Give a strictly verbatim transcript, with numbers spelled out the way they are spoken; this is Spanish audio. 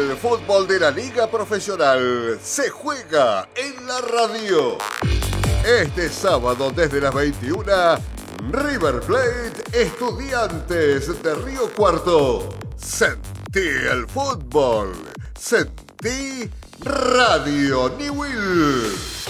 El fútbol de la Liga Profesional se juega en la radio. Este sábado desde las veintiuna, River Plate, Estudiantes de Río Cuarto. Sentí el fútbol. Sentí Radio Newell.